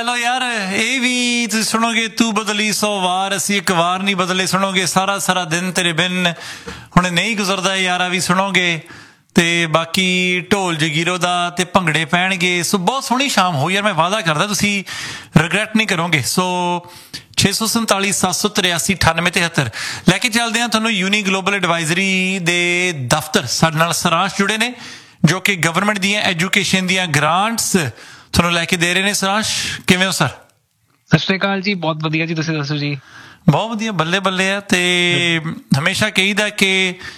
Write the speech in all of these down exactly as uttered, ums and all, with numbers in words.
चलो यार ये भी तुम सुनोगे, तू बदली सौ वार असी एक वार नहीं बदले, सुनोगे सारा सारा दिन तेरे बिन हुण नहीं गुजरदा यारा भी सुनोगे, ਤੇ ਬਾਕੀ ਢੋਲ ਜਗੀਰੋ ਦਾ ਤੇ ਭੰਗੜੇ ਪੈਣਗੇ। ਸੋ ਬਹੁਤ ਸੋਹਣੀ ਸ਼ਾਮ ਹੋਈ ਯਾਰ, ਮੈਂ ਵਾਅਦਾ ਕਰਦਾ ਤੁਸੀਂ ਰਿਗਰੈਟ ਨਹੀਂ ਕਰੋਗੇ। ਸੋ ਛੇ ਸੌ ਸੰਤਾਲੀ ਸੱਤ ਸੌ ਤਰਿਆਸੀ ਅਠਾਨਵੇਂ ਤਿਹੱਤਰ ਲੈ ਕੇ ਚੱਲਦੇ ਹਾਂ ਤੁਹਾਨੂੰ ਯੂਨੀ ਗਲੋਬਲ ਐਡਵਾਈਜ਼ਰੀ ਦੇ ਦਫ਼ਤਰ। ਸਾਡੇ ਨਾਲ ਸਰਾਂਸ਼ ਜੁੜੇ ਨੇ ਜੋ ਕਿ ਗਵਰਨਮੈਂਟ ਦੀਆਂ ਐਜੂਕੇਸ਼ਨ ਦੀਆਂ ਗ੍ਰਾਂਟਸ ਤੁਹਾਨੂੰ ਲੈ ਕੇ ਦੇ ਰਹੇ ਨੇ। ਸਰਾਂਸ਼ ਕਿਵੇਂ ਹੋ ਸਰ? ਸਤਿ ਸ਼੍ਰੀ ਅਕਾਲ ਜੀ, ਬਹੁਤ ਵਧੀਆ ਜੀ, ਤੁਸੀਂ ਦੱਸੋ ਜੀ? ਬਹੁਤ ਵਧੀਆ, ਬੱਲੇ ਬੱਲੇ ਆ। ਤੇ ਹਮੇਸ਼ਾ ਕਹੀਦਾ ਕਿ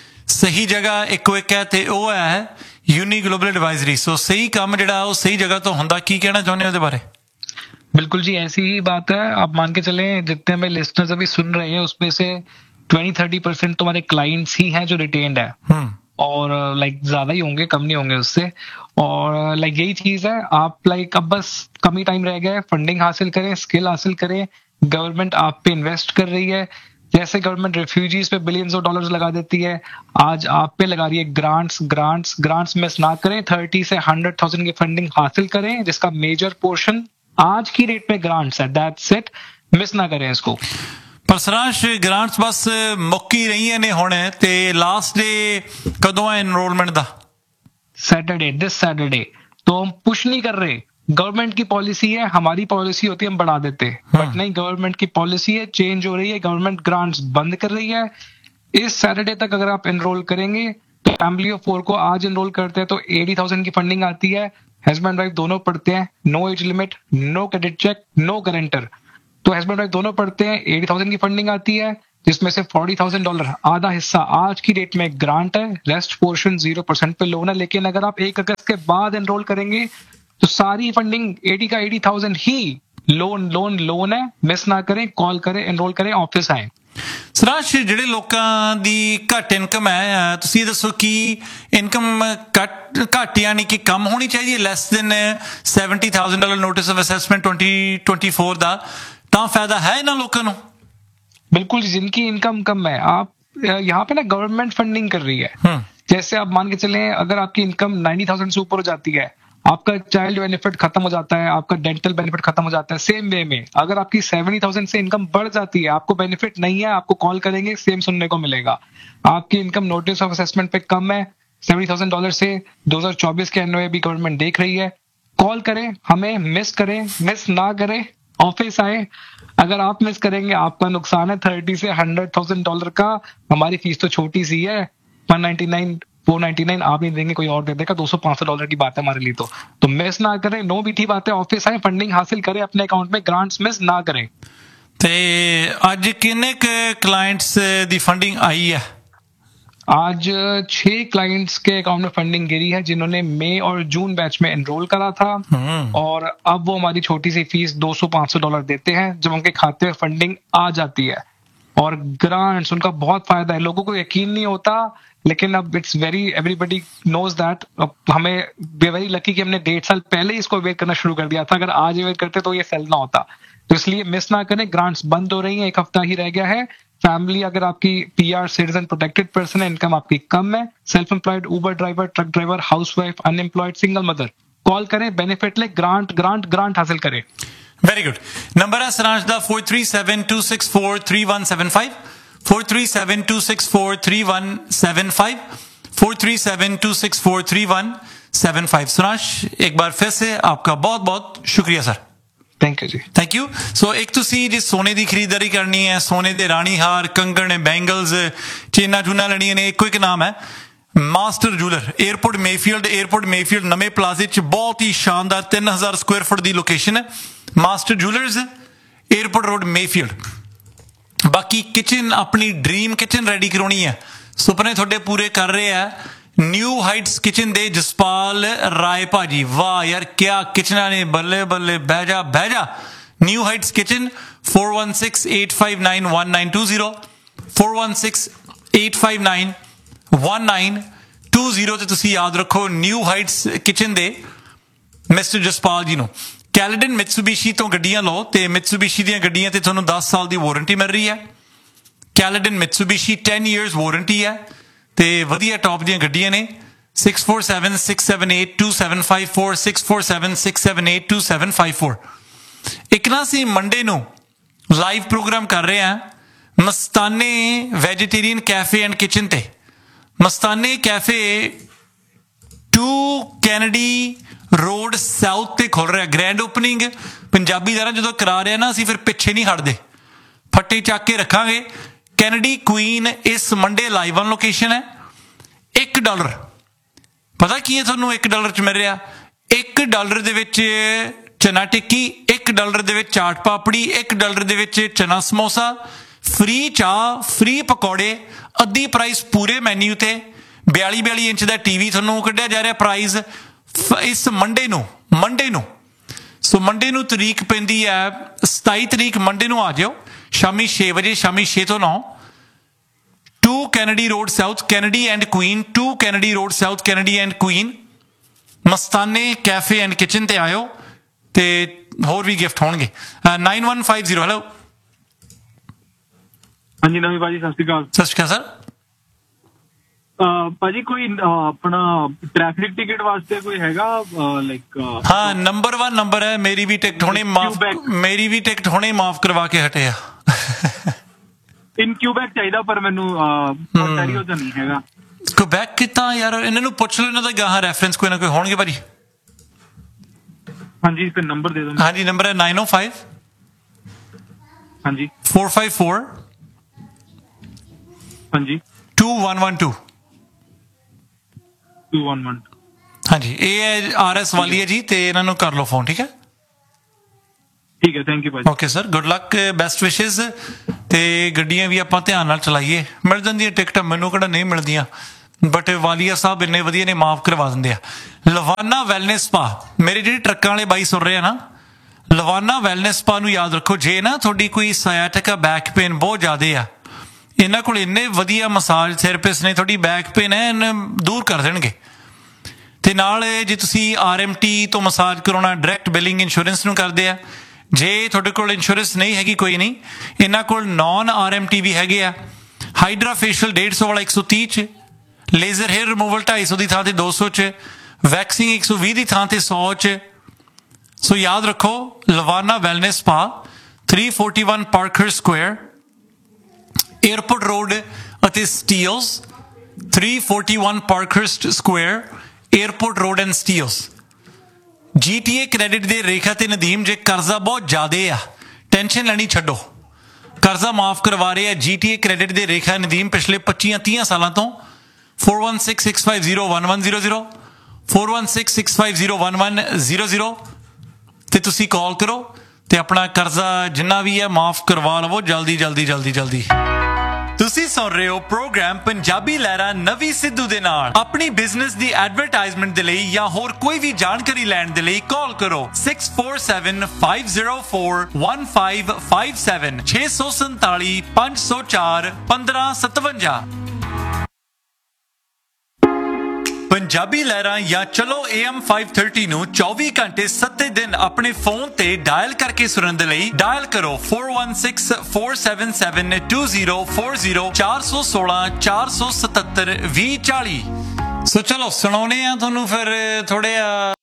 ਸਹੀ ਜਗ੍ਹਾ ਇੱਕੋ ਇੱਕ ਹੈ ਤੇ ਉਹ ਹੈ ਯੂਨੀ ਗਲੋਬਲ ਐਡਵਾਈਜ਼ਰੀ। ਸੋ ਸਹੀ ਕੰਮ ਜਿਹੜਾ ਉਹ ਸਹੀ जगह तो ਹੁੰਦਾ। ਕੀ ਕਹਿਣਾ ਚਾਹੁੰਦੇ ਹੋ ਉਹਦੇ ਬਾਰੇ? बिल्कुल जी, ऐसी ही बात है। आप मान के चले जितने हमें लिस्टनर्स अभी सुन रहे हैं उसमें से ट्वेंटी थर्टी परसेंट तुम्हारे क्लाइंट्स ही हैं जो रिटेन्ड है, और लाइक ज्यादा ही होंगे, कम नहीं होंगे उससे। और लाइक यही चीज है, आप लाइक अब बस कम ही टाइम रह गया है, फंडिंग हासिल करें, स्किल हासिल करें। गवर्नमेंट आप पे इन्वेस्ट कर रही है, जैसे गवर्नमेंट रेफ्यूजीज पे बिलियंस ऑफ डॉलर्स लगा देती है, आज आप पे लगा रही है ग्रांट्स। ग्रांट्स ग्रांट्स मिस ना करें, थर्टी से हंड्रेड थाउजेंड की फंडिंग हासिल करें, जिसका मेजर पोर्शन आज की रेट पे ग्रांट्स है। दैट्स इट, मिस ना करें इसको। पर सरांश ग्रांट्स बस मुक्क ही रही ने हुण, ते लास्ट डे कदों है एनरोलमेंट दा? Saturday, this Saturday. तो हम पुश नहीं कर रहे, गवर्नमेंट की पॉलिसी है, हमारी पॉलिसी होती है हम बढ़ा देते, बट नहीं, गवर्नमेंट की पॉलिसी है, चेंज हो रही है, गवर्नमेंट ग्रांट्स बंद कर रही है। इस सैटरडे तक अगर आप एनरोल करेंगे तो फैमिली ऑफ फोर को आज एनरोल करते हैं तो एटी थाउजेंड की फंडिंग आती है। हस्बैंड वाइफ दोनों पढ़ते हैं, no age limit, no credit check, no guarantor. तो हस्बैंड वाइफ दोनों पढ़ते हैं, एटी थाउजेंड की फंडिंग आती है, जिसमें से फोर्टी थाउजेंड डॉलर आधा हिस्सा आज की डेट में ग्रांट है, रेस्ट पोर्शन जीरो परसेंट पे लोन है। लेकिन अगर आप एक अगस्त के बाद एनरोल करेंगे तो सारी फंडिंग एटी का एटी थाउजेंड ही लोन लोन लोन है। मिस ना करें, कॉल करें, एनरोल करें, ऑफिस आए। ਸਰਾਂਸ਼ ਜਿਹੜੇ ਲੋਕਾਂ ਦੀ ਘੱਟ ਇਨਕਮ ਹੈ, ਤੁਸੀਂ ਦੱਸੋ ਕੀ ਇਨਕਮ ਘੱਟ ਘੱਟ ਯਾਨੀ ਕਿ ਕਮ ਹੋਣੀ ਚਾਹੀਦੀ ਹੈ, less than seventy thousand dollar notice of assessment twenty twenty four ਦਾ, ਤਾਂ ਫਾਇਦਾ ਹੈ ਇਹਨਾਂ ਲੋਕਾਂ ਨੂੰ? बिल्कुल, जिनकी इनकम कम है, आप यहाँ पे ना गवर्नमेंट फंडिंग कर रही है। जैसे आप मान के चले अगर आपकी इनकम नाइन्टी थाउजेंड से ऊपर हो जाती है, आपका चाइल्ड बेनिफिट खत्म हो जाता है, आपका डेंटल बेनिफिट खत्म हो जाता है। सेम वे में अगर आपकी सेवेंटी थाउजेंड से इनकम बढ़ जाती है, आपको बेनिफिट नहीं है, आपको कॉल करेंगे, सेम सुनने को मिलेगा। आपकी इनकम नोटिस ऑफ असेसमेंट पे कम है सेवेंटी थाउजेंड डॉलर से, दो हजार चौबीस के एनओए भी गवर्नमेंट देख रही है, कॉल करें हमें, मिस करें, मिस ना करें, ऑफिस आए। अगर आप मिस करेंगे आपका नुकसान है थर्टी से हंड्रेड थाउजेंड डॉलर का। हमारी फीस तो छोटी सी है, one ninety nine four ninety nine आप नहीं देंगे, कोई और दे देगा। दो सौ पांच सौ डॉलर की बात है हमारे लिए। तो तो मिस ना करें, नो मीठी बात है, ऑफिस आए, फंडिंग हासिल करें अपने अकाउंट में, ग्रांट्स मिस ना करें। ਤੇ ਅੱਜ ਕਿੰਨੇ ਕਲਾਇੰਟਸ ਦੀ ਫੰਡਿੰਗ आई है? आज छह क्लाइंट्स के अकाउंट में फंडिंग गिरी है जिन्होंने मई और जून बैच में एनरोल करा था, और अब वो हमारी छोटी सी फीस दो सौ पांच सौ डॉलर देते हैं जब उनके खाते में फंडिंग आ जाती है। और ग्रांट्स उनका बहुत फायदा है, लोगों को यकीन नहीं होता, लेकिन अब it's very everybody knows that. हमें वेरी लकी कि हमने डेढ़ साल पहले इसको अवेयर करना शुरू कर दिया था, अगर आज अवेयर करते तो ये सेल ना होता। तो इसलिए मिस ना करें, ग्रांट्स बंद हो रही हैं, एक हफ्ता ही रह गया है। फैमिली अगर आपकी पीआर सिटीजन प्रोटेक्टेड पर्सन है, इनकम आपकी कम है, सेल्फ एम्प्लॉयड, उबर driver, truck driver, housewife, unemployed, single mother, call करें, बेनिफिट ले, ग्रांट ग्रांट ग्रांट हासिल करें। Very good. नंबर है सरांश दा four three seven to six four three one seven five, four three seven to six four three one seven five, four three seven to six four three one seven five. Saransh एक बार फिर से आपका बहुत बहुत शुक्रिया sir. Thank you ji, thank you. सो एक तुसी जिस सोने की खरीदारी करनी है, सोने के रानी हार, कंगण, बैंगल्स, चेना चूना लेनिया ने, एक नाम है master jeweller, airport Mayfield. Airport Mayfield नवे प्लाजे च बहुत ही शानदार तीन हजार स्क्वायर फुट की लोकेशन है, master jewellers, airport road Mayfield. बाकी किचन अपनी ड्रीम किचन रेडी करवानी है, सुपने थोड़े पूरे कर रहे हैं न्यू हाइट्स किचन दे जसपाल राय भाजी। वाह यार क्या किचना ने, बल्ले बल्ले, बह जा बह जा। New Heights kitchen four one six eight five nine one nine to zero, four one six eight five nine one nine to zero ਤੇ ਤੁਸੀਂ याद रखो न्यू हाइट्स किचन दे मिस्टर जसपाल जी ਨੂੰ। कैलेडन मित्सुबिशी तो ਗੱਡੀਆਂ ਲਓ ਤੇ मित्सुबिशी ਦੀਆਂ ਗੱਡੀਆਂ ਤੇ ਤੁਹਾਨੂੰ दस साल ਦੀ ਵਾਰੰਟੀ ਮਿਲ ਰਹੀ ਹੈ। Caledon Mitsubishi ten years warranty है ਤੇ ਵਧੀਆ ਟੌਪ ਦੀਆਂ ਗੱਡੀਆਂ ਨੇ। Six four seven six seven eight to seven five four, six four seven six seven eight to seven five four. ਇੱਕ ਨਾ ਅਸੀਂ ਮੰਡੇ ਨੂੰ ਲਾਈਵ ਪ੍ਰੋਗਰਾਮ ਕਰ ਰਹੇ ਹਾਂ ਮਸਤਾਨੇ ਵੈਜੀਟੇਰੀਅਨ ਕੈਫੇ ਐਂਡ ਕਿਚਨ ਤੇ। ਮਸਤਾਨੇ cafe to Kennedy road south ਤੇ ਖੁੱਲ ਰਿਹਾ। ਗ੍ਰੈਂਡ ਓਪਨਿੰਗ ਪੰਜਾਬੀ ਦਾਰਾ ਜਦੋਂ ਕਰਾ ਰਿਹਾ ਨਾ ਅਸੀਂ ਫਿਰ ਪਿੱਛੇ ਨਹੀਂ ਹਟਦੇ, ਫੱਟੇ ਚੱਕ ਕੇ ਰੱਖਾਂਗੇ। ਕੈਨੇਡੀ ਕੁਈਨ ਇਸ ਮੰਡੇ ਲਾਈਵ ਔਨ ਲੋਕੇਸ਼ਨ ਹੈ। ਇੱਕ ਡਾਲਰ ਪਤਾ ਕੀ ਹੈ ਤੁਹਾਨੂੰ ਇੱਕ ਡਾਲਰ 'ਚ ਮਿਲ ਰਿਹਾ? ਇੱਕ ਡਾਲਰ ਦੇ ਵਿੱਚ ਚਨਾ ਟਿੱਕੀ, ਇੱਕ ਡਾਲਰ ਦੇ ਵਿੱਚ ਚਾਟ ਪਾਪੜੀ, ਇੱਕ ਡਾਲਰ ਦੇ ਵਿੱਚ ਚਨਾ ਸਮੋਸਾ, ਫ੍ਰੀ ਚਾਹ, ਫ੍ਰੀ ਪਕੌੜੇ, ਅੱਧੀ ਪ੍ਰਾਈਸ ਪੂਰੇ ਮੈਨਿਊ ਤੇ। ਬਿਆਲੀ ਬਿਆਲੀ ਇੰਚ ਦਾ ਟੀ ਵੀ ਤੁਹਾਨੂੰ ਕੱਢਿਆ ਜਾ ਰਿਹਾ ਪ੍ਰਾਈਜ਼ ਇਸ ਮੰਡੇ ਨੂੰ ਮੰਡੇ ਨੂੰ ਸੋ ਮੰਡੇ ਨੂੰ ਤਰੀਕ ਪੈਂਦੀ ਹੈ ਸਤਾਈ ਤਰੀਕ। ਮੰਡੇ ਨੂੰ ਆ ਜਾਓ ਸ਼ਾਮੀ ਛੇ ਵਜੇ, ਸ਼ਾਮੀ ਛੇ ਤੋਂ ਨੌ। To Kennedy road south, Kennedy and Queen, to Kennedy road south, Kennedy and Queen, Mastaney cafe and kitchen ਤੇ ਆਇਓ ਤੇ ਹੋਰ ਵੀ ਗਿਫਟ ਹੋਣਗੇ। Nine one five zero. Hello ਹਾਂਜੀ ਨਵੀਂ ਭਾਜੀ, ਸਤਿ ਸ਼੍ਰੀ ਅਕਾਲ। ਸਤਿ ਸ਼੍ਰੀ ਅਕਾਲ ਸਰ। ਭਾਜੀ ਕੋਈ ਆਪਣਾ ਟ੍ਰੈਫਿਕ ਟਿਕਟ ਵਾਸਤੇ ਕੋਈ ਹੈਗਾ ਲਾਈਕ? ਹਾਂ, ਨੰਬਰ ਵਨ ਨੰਬਰ ਹੈ। ਮੇਰੀ ਵੀ ਟਿਕਟ ਹੁਣੇ ਮਾਫ ਮੇਰੀ ਵੀ ਟਿਕਟ ਹੁਣੇ ਮਾਫ ਕਰਵਾ ਕੇ ਹਟੇ ਆ। ਇਨ ਕਿਊਬੈਕ ਚਾਹੀਦਾ ਪਰ ਮੈਨੂੰ ਓਨਟਾਰੀਓ ਤਾਂ ਨਹੀਂ ਹੈਗਾ। ਕਿਊਬੈਕ ਕਿੱਦਾਂ ਯਾਰ? ਇਹਨਾਂ ਨੂੰ ਪੁੱਛ ਲਓ, ਇਹਨਾਂ ਦਾ ਗਾਹਾਂ ਰੈਫਰੈਂਸ ਕੋਈ ਨਾ ਕੋਈ ਹੋਣਗੇ ਭਾਜੀ। ਹਾਂਜੀ ਫਿਰ ਨੰਬਰ ਦੇ ਦਿਓ। ਹਾਂਜੀ ਨੰਬਰ ਹੈ ਨਾਈਨ ਓ ਫਾਈਵ ਹਾਂਜੀ ਫੋਰ ਫਾਈਵ ਫੋਰ ਹਾਂਜੀ to one one two to one one. ਹਾਂਜੀ ਇਹ ਹੈ ਆਰ ਐਸ ਵਾਲੀ ਹੈ ਜੀ, ਤੇ ਇਹਨਾਂ ਨੂੰ ਕਰ ਲਓ ਫੋਨ। ਠੀਕ ਹੈ ਠੀਕ ਹੈ, ਥੈਂਕ ਯੂ ਭਾਜੀ। Okay sir, good luck, best ਵਿਸ਼ੇਜ਼। ਤੇ ਗੱਡੀਆਂ ਵੀ ਆਪਾਂ ਧਿਆਨ ਨਾਲ ਚਲਾਈਏ। ਮਿਲ ਜਾਂਦੀਆਂ ਟਿਕਟਾਂ, ਮੈਨੂੰ ਕਿਹੜਾ ਨਹੀਂ ਮਿਲਦੀਆਂ, ਬਟ ਵਾਲੀਆ ਸਾਹਿਬ ਇੰਨੇ ਵਧੀਆ ਨੇ, ਮਾਫ ਕਰਵਾ ਦਿੰਦੇ ਆ। ਲਵਾਨਾ ਵੈਲਨੈਸ ਸਪਾ, ਮੇਰੇ ਜਿਹੜੇ ਟਰੱਕਾਂ ਵਾਲੇ ਬਾਈ ਸੁਣ ਰਹੇ ਆ ਨਾ, ਲਵਾਨਾ ਵੈਲਨੈਸ ਸਪਾ ਨੂੰ ਯਾਦ ਰੱਖੋ। ਜੇ ਨਾ ਤੁਹਾਡੀ ਕੋਈ ਸਾਇਆਟਿਕਾ ਬੈਕ ਪੇਨ ਬਹੁਤ ਜ਼ਿਆਦਾ ਆ, ਇਹਨਾਂ ਕੋਲ ਇੰਨੇ ਵਧੀਆ ਮਸਾਜ ਥੈਰੇਪਿਸਟ ਨੇ, ਤੁਹਾਡੀ ਬੈਕ ਪੇਨ ਹੈ ਦੂਰ ਕਰ ਦੇਣਗੇ। ਤੇ ਨਾਲ ਜੇ ਤੁਸੀਂ ਆਰ ਐਮ ਟੀ ਤੋਂ ਮਸਾਜ ਕਰਾਉਣਾ, ਡਾਇਰੈਕਟ ਬਿਲਿੰਗ ਇੰਸ਼ੋਰੈਂਸ ਨੂੰ ਕਰਦੇ ਆ। ਜੇ ਤੁਹਾਡੇ ਕੋਲ ਇੰਸ਼ੋਰੈਂਸ ਨਹੀਂ ਹੈਗੀ ਕੋਈ ਨਹੀਂ, ਇਹਨਾਂ ਕੋਲ non R M T V ਹੈਗੇ ਆ। ਹਾਈਡਰਾ ਫੇਸ਼ੀਅਲ ਡੇਢ ਸੌ ਵਾਲਾ ਇੱਕ ਸੌ ਤੀਹ 'ਚ, ਲੇਜ਼ਰ ਹੇਅਰ ਰਿਮੂਵਲ ਢਾਈ ਸੌ ਦੀ ਥਾਂ ਤੇ ਦੋ ਸੌ 'ਚ, ਵੈਕਸਿੰਗ ਇੱਕ ਸੌ ਵੀਹ ਦੀ ਥਾਂ ਤੇ ਸੌ 'ਚ। ਸੋ ਯਾਦ ਰੱਖੋ ਲਵਾਨਾ wellness spa, three forty one Parker Square, airport road ਅਤੇ Steeles, three forty one ਪਾਰਕਰਸਟ Square, airport road and Steeles. G T A credit ਦੇ ਰੇਖਾ ਤੇ ਨਦੀਮ, ਜੇ ਕਰਜ਼ਾ ਬਹੁਤ ਜ਼ਿਆਦਾ ਆ ਟੈਨਸ਼ਨ ਲੈਣੀ ਛੱਡੋ, ਕਰਜ਼ਾ ਮਾਫ ਕਰਵਾ ਰਹੇ ਆ ਜੀ ਟੀ ਏ ਕ੍ਰੈਡਿਟ ਦੇ ਰੇਖਾ ਨਦੀਮ ਪਿਛਲੇ ਪੱਚੀਆਂ ਤੀਹਾਂ ਸਾਲਾਂ ਤੋਂ। Four one six six five zero one one zero zero, four one six six five zero one one zero zero ਤੇ ਤੁਸੀਂ ਕਾਲ ਕਰੋ ਤੇ ਆਪਣਾ ਕਰਜ਼ਾ ਜਿੰਨਾ ਵੀ ਹੈ ਮਾਫ ਕਰਵਾ ਲਵੋ ਜਲਦੀ ਜਲਦੀ ਜਲਦੀ ਜਲਦੀ। ਤੁਸੀਂ ਸੁਣ ਰਹੇ ਹੋ ਪ੍ਰੋਗਰਾਮ ਪੰਜਾਬੀ ਲਹਿਰਾ ਨਵੀਂ ਸਿੱਧੂ ਦੇ ਨਾਲ। ਆਪਣੀ ਬਿਜ਼ਨਸ ਦੀ ਐਡਵਰਟਾਈਜ਼ਮੈਂਟ ਦੇ ਲਈ ਜਾਂ ਹੋਰ ਕੋਈ ਵੀ ਜਾਣਕਾਰੀ ਲੈਣ ਦੇ ਲਈ ਕਾਲ ਕਰੋ six four seven five zero four one five five seven, ਛੇ ਸੌ ਸੰਤਾਲੀ ਪੰਜ ਸੌ ਚਾਰ ਪੰਦਰਾਂ ਸਤਵੰਜਾ। ਪੰਜਾਬੀ ਲਹਿਰਾਂ ਜਾਂ ਚਲੋ ਏ ਐਮ ਫਾਈਵ ਥਰਟੀ ਨੂੰ ਚੌਵੀ ਘੰਟੇ ਸੱਤੇ ਦਿਨ ਆਪਣੇ ਫੋਨ ਤੇ ਡਾਇਲ ਕਰਕੇ ਸੁਣਨ ਦੇ ਲਈ ਡਾਇਲ ਕਰੋ four one six four seven seven two zero four zero, ਚਾਰ ਸੌ ਸੋਲਾਂ ਚਾਰ ਸੌ ਸਤੱਤਰ ਵੀਹ ਚਾਲੀ। ਸੋ ਚਲੋ ਸੁਣਾਉਣੇ ਆ ਤੁਹਾਨੂੰ ਫਿਰ ਥੋੜੇ